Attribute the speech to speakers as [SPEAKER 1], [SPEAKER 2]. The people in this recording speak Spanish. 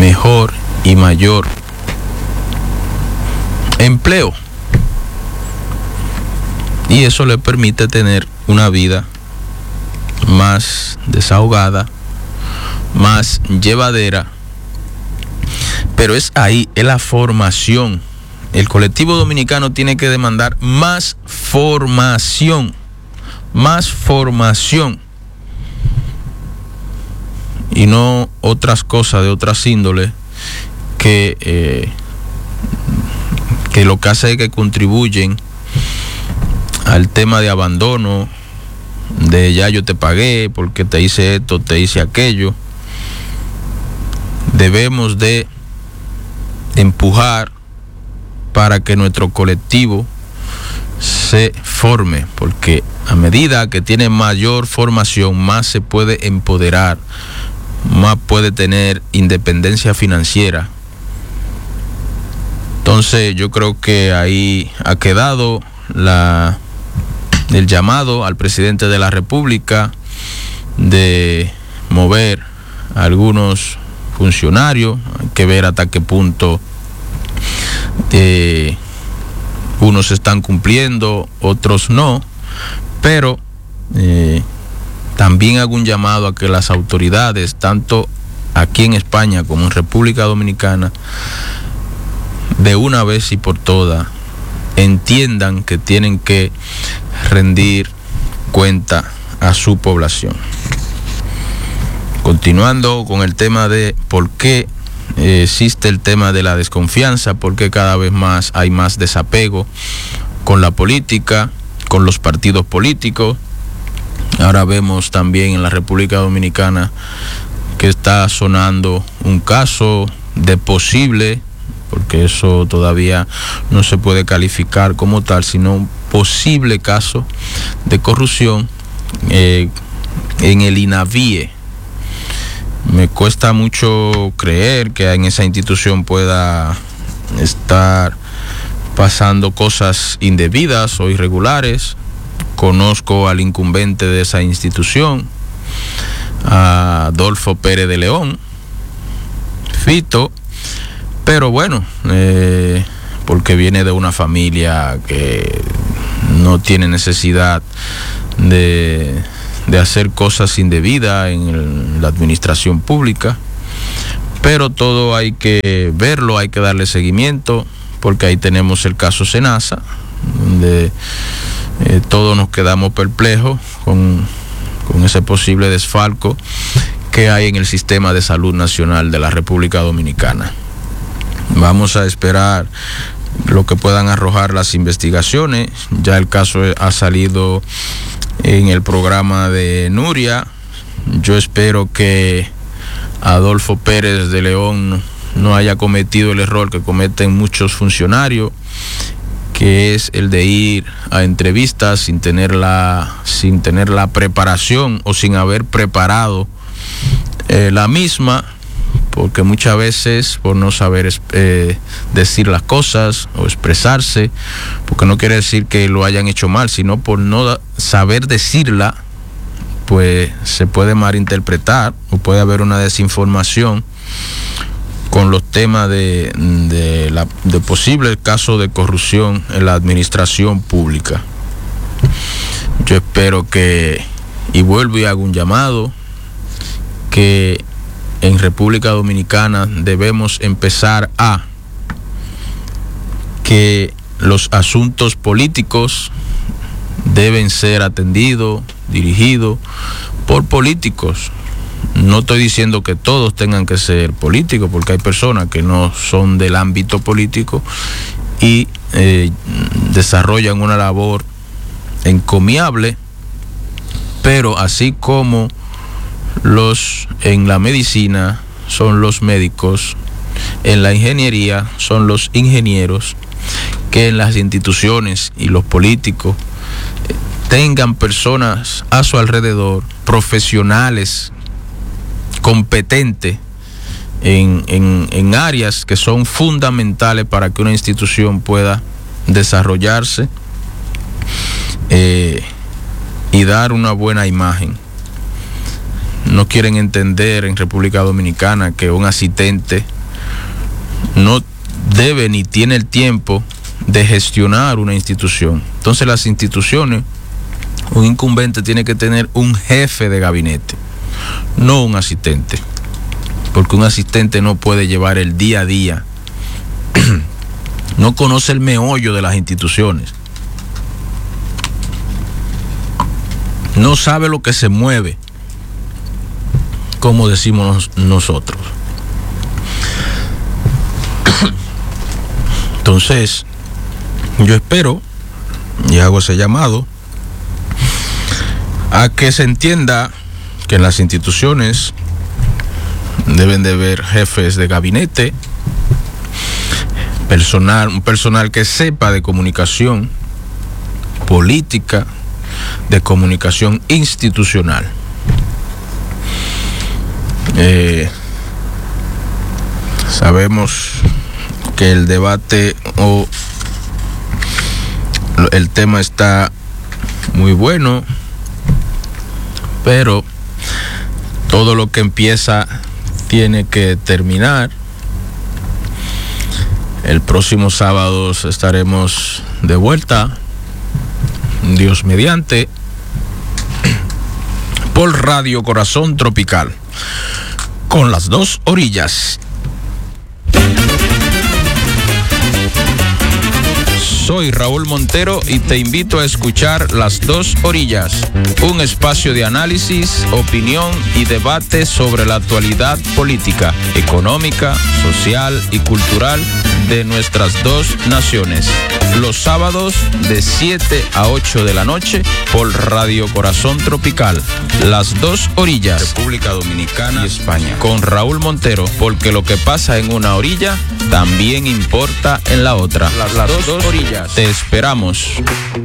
[SPEAKER 1] mejor y mayor empleo. Y eso le permite tener una vida más desahogada, más llevadera. Pero es ahí, es la formación. El colectivo dominicano tiene que demandar más formación. Y no otras cosas de otras índoles que lo que hace es que contribuyen al tema de abandono, de ya yo te pagué porque te hice esto, te hice aquello. Debemos de empujar para que nuestro colectivo se forme, porque a medida que tiene mayor formación, más se puede empoderar, más puede tener independencia financiera. Entonces yo creo que ahí ha quedado el llamado al presidente de la República de mover a algunos funcionarios. Hay que ver hasta qué punto unos están cumpliendo, otros no, pero también hago un llamado a que las autoridades, tanto aquí en España como en República Dominicana, de una vez y por todas, entiendan que tienen que rendir cuenta a su población. Continuando con el tema de por qué existe el tema de la desconfianza, por qué cada vez más hay más desapego con la política, con los partidos políticos. Ahora vemos también en la República Dominicana que está sonando un caso de posible, porque eso todavía no se puede calificar como tal, sino un posible caso de corrupción en el INAVIE. Me cuesta mucho creer que en esa institución pueda estar pasando cosas indebidas o irregulares. Conozco al incumbente de esa institución, a Adolfo Pérez de León, Fito, pero bueno, porque viene de una familia que no tiene necesidad de hacer cosas indebidas en la administración pública, pero todo hay que verlo, hay que darle seguimiento, porque ahí tenemos el caso Senasa, donde todos nos quedamos perplejos con ese posible desfalco que hay en el sistema de salud nacional de la República Dominicana. Vamos a esperar lo que puedan arrojar las investigaciones. Ya el caso ha salido en el programa de Nuria. Yo espero que Adolfo Pérez de León no haya cometido el error que cometen muchos funcionarios, que es el de ir a entrevistas sin tener la preparación o sin haber preparado la misma, porque muchas veces por no saber decir las cosas o expresarse, porque no quiere decir que lo hayan hecho mal, sino por no saber decirla, pues se puede malinterpretar o puede haber una desinformación con los temas de posible caso de corrupción en la administración pública. Yo espero que, y vuelvo y hago un llamado, que en República Dominicana debemos empezar a que los asuntos políticos deben ser atendidos, dirigidos por políticos. No estoy diciendo que todos tengan que ser políticos, porque hay personas que no son del ámbito político y desarrollan una labor encomiable, pero así como en la medicina son los médicos, en la ingeniería son los ingenieros, que en las instituciones y los políticos tengan personas a su alrededor, profesionales competentes en áreas que son fundamentales para que una institución pueda desarrollarse y dar una buena imagen. no quieren entender en República Dominicana que un asistente no debe ni tiene el tiempo de gestionar una institución. Entonces las instituciones, un incumbente tiene que tener un jefe de gabinete, no un asistente, porque un asistente no puede llevar el día a día, no conoce el meollo de las instituciones, no sabe lo que se mueve, como decimos nosotros. Entonces, yo espero y hago ese llamado a que se entienda que en las instituciones deben de haber jefes de gabinete, un personal que sepa de comunicación política, de comunicación institucional. Sabemos que el debate o el tema está muy bueno, pero todo lo que empieza tiene que terminar. El próximo sábado estaremos de vuelta, Dios mediante, por Radio Corazón Tropical, con Las Dos Orillas. Soy Raúl Montero y te invito a escuchar Las Dos Orillas, un espacio de análisis, opinión y debate sobre la actualidad política, económica, social y cultural de nuestras dos naciones. Los sábados de 7 a 8 de la noche por Radio Corazón Tropical, Las Dos Orillas, República Dominicana y España, con Raúl Montero, porque lo que pasa en una orilla también importa en la otra. Las dos orillas. Te esperamos.